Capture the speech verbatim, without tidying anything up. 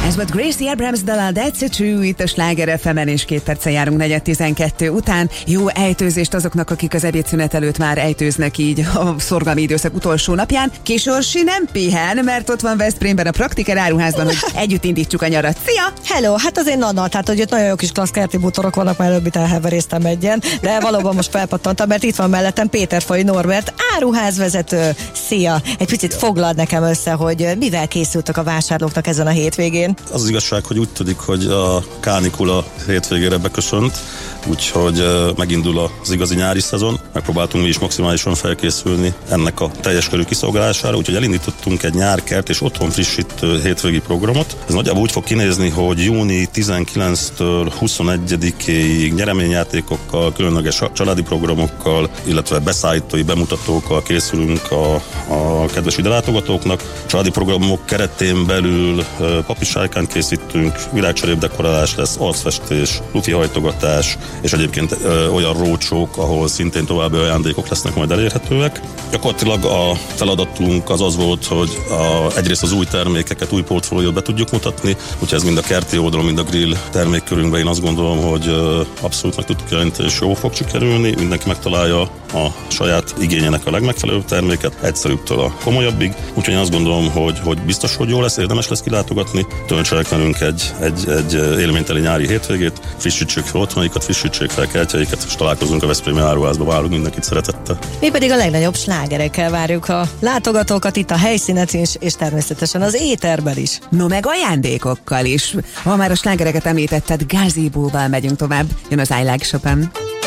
Ez volt Gracie Abrams dala, That's a True, itt a Sláger ef emen, és két perccel járunk negyed tizenkettő után. Jó ejtőzést azoknak, akik az ebédszünet előtt már ejtőznek így a szorgalmi időszak utolsó napján. Kis Orsi nem pihen, mert ott van Veszprémben a Praktiker áruházban, hogy együtt indítsuk a nyarat. Szia! Hello, hát az én Nanna, tehát hogy itt nagyon jó kis klassz kerti bútorok vannak, már előbb itt elheveréztem egyen, de valóban most felpattantam, mert itt van mellettem Péterfai Norbert, áruházvezető. Szia! Egy picit foglald nekem össze, hogy mivel készültek a vásárlóknak ezen a hétvégén. Az az igazság, hogy úgy tudik, hogy a kánikula hétvégére beköszönt, úgyhogy megindul az igazi nyári szezon. Megpróbáltunk mi is maximálisan felkészülni ennek a teljes körű kiszolgálására, úgyhogy elindítottunk egy nyárkert és otthon frissítő hétvégi programot. Ez nagyjából úgy fog kinézni, hogy június tizenkilencedikétől huszonegyedikéig nyereményjátékokkal, különleges családi programokkal, illetve beszállítói bemutatókkal készülünk a, a kedves idelátogatóknak. Családi programok keretén belül papisárkányt készítünk, virágcserép dekorálás lesz, arcfestés, lufi hajtogatás, és egyébként ö, olyan rócsók, ahol szintén további ajándékok lesznek majd elérhetőek. Gyakorlatilag a feladatunk az az volt, hogy a, egyrészt az új termékeket, új portfóliót be tudjuk mutatni, úgyhogy ez mind a kerti oldalon, mind a grill termékkörünkben én azt gondolom, hogy ö, abszolút meg tudtuk jelenteni, és jó fog sikerülni. Mindenki megtalálja a saját igényének a legmegfelelőbb terméket, egyszerűbbtől a komolyabbig. Úgyhogy én azt gondolom, hogy, hogy biztos, hogy jó lesz, érdemes lesz kilátogatni. Töltsenek velünk egy, egy, egy élményteli nyári hétvégét, frissítsük fel otthonikat, frissítsék fel kertjeiket, és találkozunk a Veszprémi áruházba, várunk mindenkit szeretettel. Mi pedig a legnagyobb slágerekkel várjuk a látogatókat itt a helyszínen is, és természetesen az éterben is. No, meg ajándékokkal is. Ha már a slágereket említetted, Gazebo-val megyünk tovább. Jön az I Like Chopin.